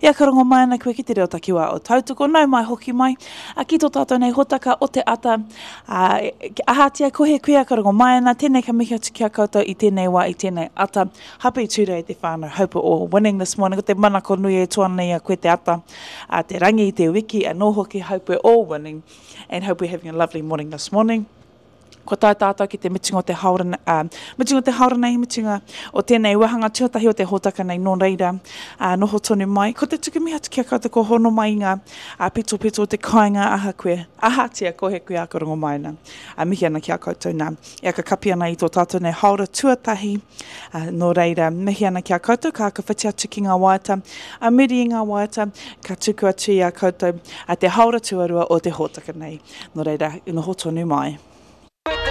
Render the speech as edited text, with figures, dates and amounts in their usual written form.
Ia ka rongo mai ana koe ki te reo takiwa o tautoko, nau mai hoki mai, ki tō tātou nei hotaka o te ata, ahatia kohe kuia ka rongo mai ana, tēnei ka mihi atu kia koutou i tēnei wā i tēnei ata, happy Tuesday te whānau, hope we're all winning this morning, ko te manako nui e tuana nei a koe te ata, te rangi i te wiki, a no hoki, hope we're all winning, and hope we're having a lovely morning this morning. Ko tai tātou ki te mitinga o te haurana, mitinga o tēnei wahanga tuatahi o te hotaka nei nō reira, noho tonu mai. Ko te tukumi atu kia koutou ko hono mai ngā pito o te kāinga aha koe, ahatia kohe koe a ka rongo mai ana. Mihi ana kia koutou nā. Ia ka kapi ana i tō tātou nei haura tuatahi, nō reira, mihi ana kia koutou, ka whiti atu ki ngā waiata, miri i ngā waiata, ka tuku atu i a koutou, te haura tuarua o te hotaka nei. Nō reira, noho tonu mai.